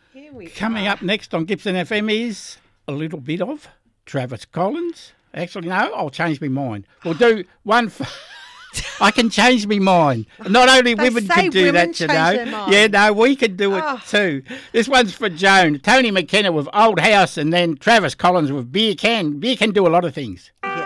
Here we Coming are. up next on Gibson FM is a little bit of Travis Collins. Actually, no, I'll change my mind. We'll do one for... I can change my mind. Not only They women say can do women that, you change know. their mind. Yeah, no, we can do it Oh. too. This one's for Joan. Tony McKenna with Old House, and then Travis Collins with Beer Can. Beer can do a lot of things. Yeah.